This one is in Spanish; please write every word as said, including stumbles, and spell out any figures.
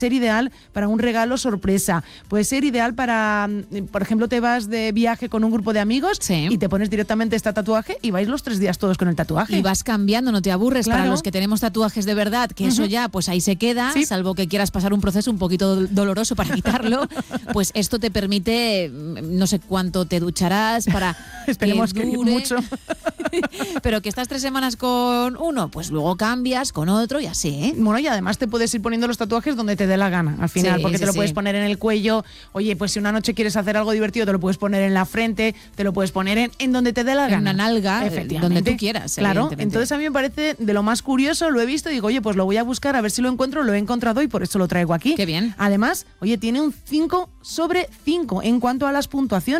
ser ideal para un regalo sorpresa, puede ser ideal para, por ejemplo, te vas de viaje con un grupo de amigos sí. y te pones directamente este tatuaje y vais los tres días todos con el tatuaje. Y vas cambiando, no te aburres. Claro. Para los que tenemos tatuajes de verdad, que uh-huh. eso ya, pues ahí se queda, sí. salvo que quieras pasar un proceso un poquito doloroso para quitarlo, pues esto te permite, no sé cuánto te ducharás para Esperemos que que dure, mucho. Pero que estás tres semanas con uno, pues luego cambias con otro y así, ¿eh? Bueno, y además te puedes ir poniendo los tatuajes donde te dé la gana, al final, sí, porque sí, te lo sí. puedes poner en el cuello. Oye, pues si una noche quieres hacer algo divertido, te lo puedes poner en la frente, te lo puedes poner en, en donde te dé la gana. En una nalga, donde tú quieras. Claro, entonces a mí me parece de lo más curioso, lo he visto y digo, oye, pues lo voy a buscar a ver si lo encuentro, lo he encontrado y por eso lo traigo aquí. Qué bien. Además, oye, tiene un cinco sobre cinco en cuanto a las puntuaciones.